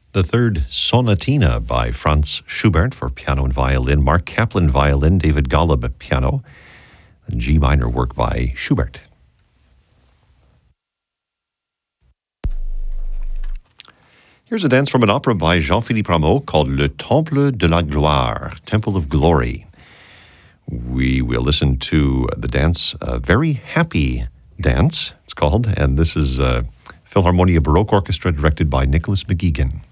The third Sonatina by Franz Schubert for piano and violin, Mark Kaplan violin, David Golub piano, and G minor work by Schubert. Here's a dance from an opera by Jean-Philippe Rameau called Le Temple de la Gloire, Temple of Glory. We will listen to the dance, a very happy dance, it's called, and this is Philharmonia Baroque Orchestra directed by Nicholas McGeegan.